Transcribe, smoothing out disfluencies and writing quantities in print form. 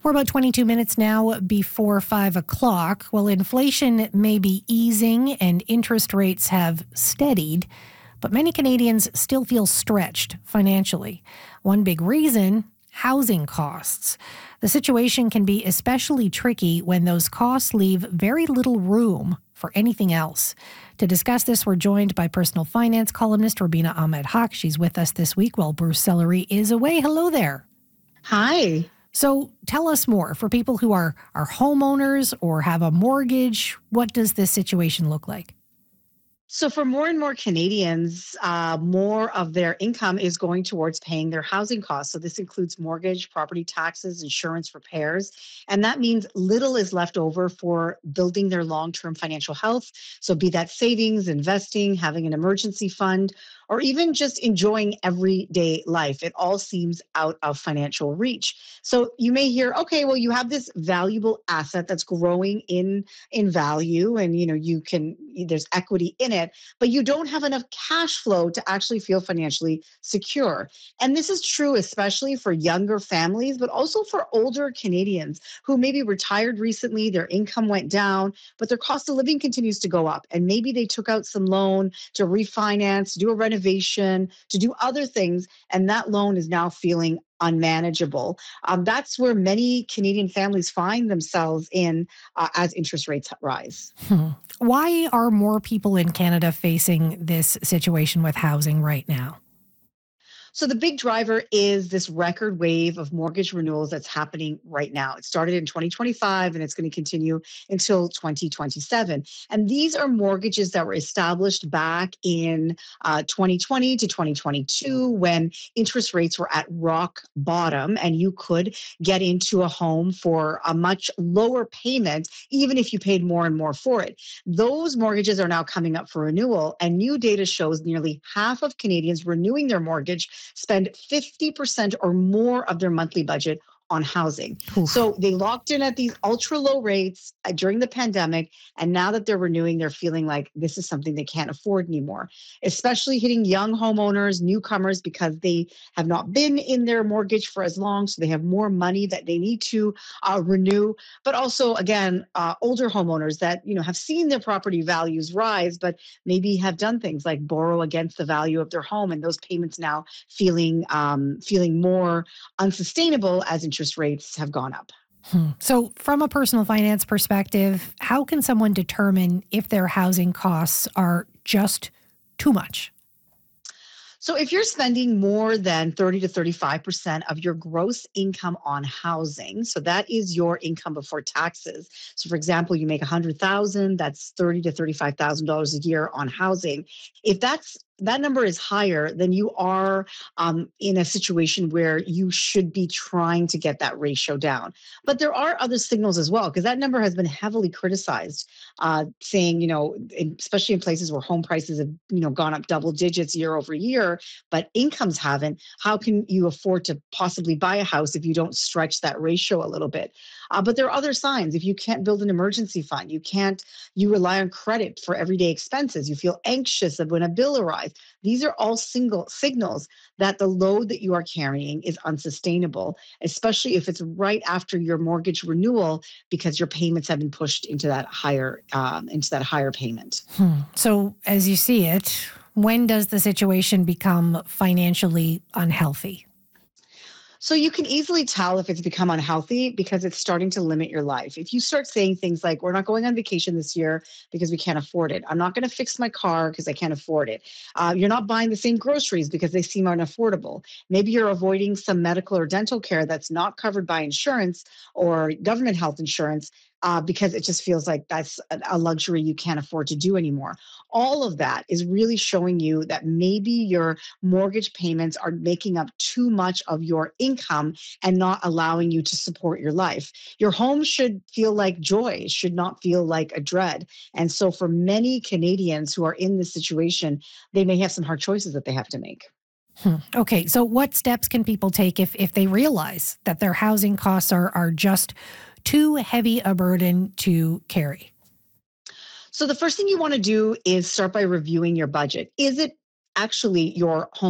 We're about 22 minutes now before 5 o'clock. Well, inflation may be easing and interest rates have steadied, but many Canadians still feel stretched financially. One big reason, housing costs. The situation can be especially tricky when those costs leave very little room for anything else. To discuss this, we're joined by personal finance columnist Rubina Ahmed-Haq. She's with us this week while Bruce Sellery is away. Hello there. Hi. So tell us more. For people who are homeowners or have a mortgage, what does this situation look like? So for more and more Canadians, more of their income is going towards paying their housing costs. So this includes mortgage, property taxes, insurance, repairs. And that means little is left over for building their long-term financial health. So be that savings, investing, having an emergency fund, or even just enjoying everyday life. It all seems out of financial reach. So you may hear, okay, well, you have this valuable asset that's growing in value, and there's equity in it, but you don't have enough cash flow to actually feel financially secure. And this is true especially for younger families, but also for older Canadians who maybe retired recently, their income went down, but their cost of living continues to go up. And maybe they took out some loan to refinance, to do a renovation, to do other things, and that loan is now feeling unmanageable. That's where many Canadian families find themselves in as interest rates rise. Why are more people in Canada facing this situation with housing right now? So the big driver is this record wave of mortgage renewals that's happening right now. It started in 2025 and it's going to continue until 2027. And these are mortgages that were established back in 2020 to 2022 when interest rates were at rock bottom and you could get into a home for a much lower payment, even if you paid more and more for it. Those mortgages are now coming up for renewal, and new data shows nearly half of Canadians renewing their mortgage spend 50% or more of their monthly budget on housing. Oof. So they locked in at these ultra low rates during the pandemic. And now that they're renewing, they're feeling like this is something they can't afford anymore, especially hitting young homeowners, newcomers, because they have not been in their mortgage for as long. So they have more money that they need to renew. But also, again, older homeowners that, have seen their property values rise, but maybe have done things like borrow against the value of their home. And those payments now feeling more unsustainable as interest rates have gone up. So from a personal finance perspective, how can someone determine if their housing costs are just too much? So if you're spending more than 30 to 35% of your gross income on housing, so that is your income before taxes. So for example, you make 100,000, that's 30 to $35,000 a year on housing. If that number is higher, then you are in a situation where you should be trying to get that ratio down. But there are other signals as well, because that number has been heavily criticized, saying, especially in places where home prices have, gone up double digits year over year, but incomes haven't. How can you afford to possibly buy a house if you don't stretch that ratio a little bit? But there are other signs. If you can't build an emergency fund, you rely on credit for everyday expenses. You feel anxious when a bill arrives. These are all signals that the load that you are carrying is unsustainable, especially if it's right after your mortgage renewal because your payments have been pushed into that higher payment. So as you see it, when does the situation become financially unhealthy? So you can easily tell if it's become unhealthy because it's starting to limit your life. If you start saying things like, we're not going on vacation this year because we can't afford it. I'm not going to fix my car because I can't afford it. You're not buying the same groceries because they seem unaffordable. Maybe you're avoiding some medical or dental care that's not covered by insurance or government health insurance because it just feels like that's a luxury you can't afford to do anymore. All of that is really showing you that maybe your mortgage payments are making up too much of your income and not allowing you to support your life. Your home should feel like joy, it should not feel like a dread. And so for many Canadians who are in this situation, they may have some hard choices that they have to make. Okay, so what steps can people take if they realize that their housing costs are just too heavy a burden to carry? So the first thing you want to do is start by reviewing your budget. Is it actually your home